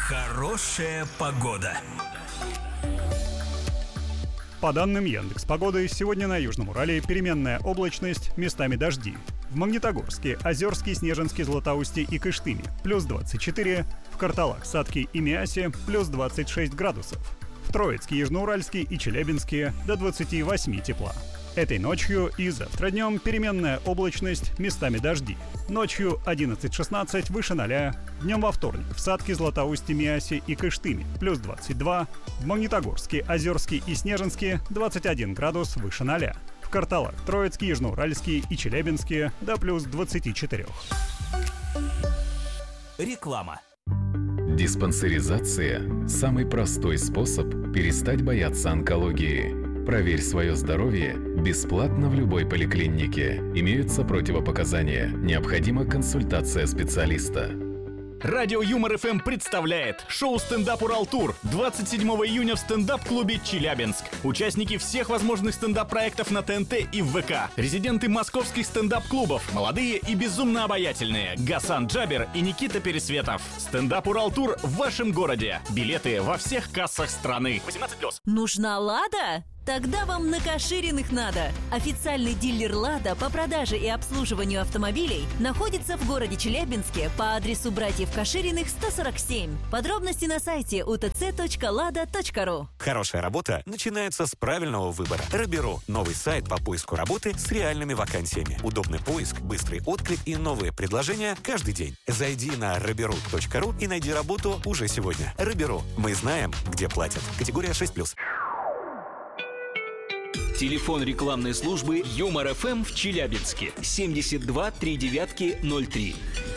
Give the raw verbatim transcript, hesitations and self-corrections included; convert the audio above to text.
Хорошая погода. По данным Яндекс.Погоды, сегодня на Южном Урале переменная облачность, местами дожди. В Магнитогорске, Озерске, Снежинске, Златоусте и Кыштыме – плюс двадцать четыре, в Карталах, Сатке и Миасе – плюс двадцать шесть градусов. В Троицке, Южноуральске и Челябинске – до двадцати восьми тепла. Этой ночью и завтра днем переменная облачность, местами дожди. Ночью одиннадцать-шестнадцать выше ноля. Днем во вторник в Сатке, Златоусте, Миасе и Кыштыме плюс двадцать два. В Магнитогорске, Озерске и Снежинске двадцать один градус выше ноля. В Карталах, Троицке, Южноуральске и Челябинске до плюс двадцати четырёх. Реклама. Диспансеризация – самый простой способ перестать бояться онкологии. Проверь свое здоровье бесплатно в любой поликлинике. Имеются противопоказания. Необходима консультация специалиста. Радио Юмор эф эм представляет шоу «Стендап Уралтур» двадцать седьмого июня в стендап-клубе «Челябинск». Участники всех возможных стендап-проектов на тэ эн тэ и в вэ ка. Резиденты московских стендап-клубов. Молодые и безумно обаятельные. Гасан Джабер и Никита Пересветов. «Стендап Уралтур» в вашем городе. Билеты во всех кассах страны. восемнадцать плюс. Нужна «Лада»? Тогда вам на Кашириных надо. Официальный дилер «Лада» по продаже и обслуживанию автомобилей находится в городе Челябинске по адресу братьев Кашириных, сто сорок семь. Подробности на сайте у тэ цэ точка лада точка ру. Хорошая работа начинается с правильного выбора. Роберо – новый сайт по поиску работы с реальными вакансиями. Удобный поиск, быстрый отклик и новые предложения каждый день. Зайди на роберо точка ру и найди работу уже сегодня. Роберо. Мы знаем, где платят. Категория шесть плюс. Телефон рекламной службы Юмор эф эм в Челябинске семьдесят два три девятки ноль три.